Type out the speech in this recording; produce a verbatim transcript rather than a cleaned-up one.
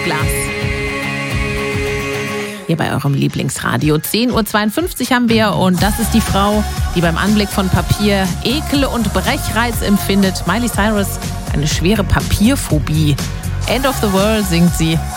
Hourglass. Hier bei eurem Lieblingsradio. zehn Uhr zweiundfünfzig haben wir und das ist die Frau, die beim Anblick von Papier Ekel und Brechreiz empfindet. Miley Cyrus, eine schwere Papierphobie. End of the World singt sie.